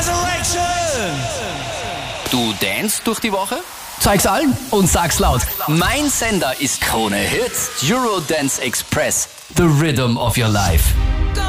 Resurrection! Du dance durch die Woche? Zeig's allen und sag's laut. Mein Sender ist Krone Hits, Eurodance Express, the rhythm of your life.